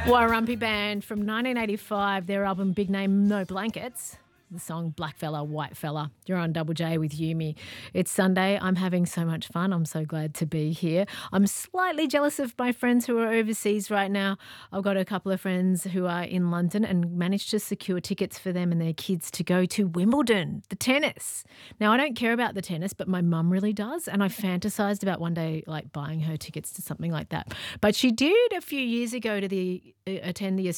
Warrumpy Band from 1985, their album Big Name No Blankets. The song Black Fella, White Fella. You're on Double J with Yumi. It's Sunday. I'm having so much fun. I'm so glad to be here. I'm slightly jealous of my friends who are overseas right now. I've got a couple of friends who are in London and managed to secure tickets for them and their kids to go to Wimbledon, the tennis. Now, I don't care about the tennis, but my mum really does, and I fantasised about one day like buying her tickets to something like that. But she did a few years ago to attend the